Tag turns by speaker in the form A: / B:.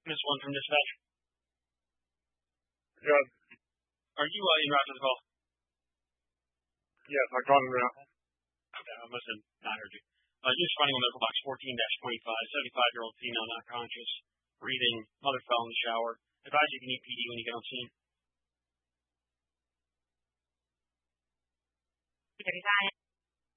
A: This one from dispatch.
B: Yeah,
A: Are you en route to the call?
B: yes, I called him out.
A: Okay, I must have not heard you. Just running on medical box 14-25, 75-year-old female not conscious, breathing, mother fell in the shower. Advise you can need PD when you get on scene.
C: 35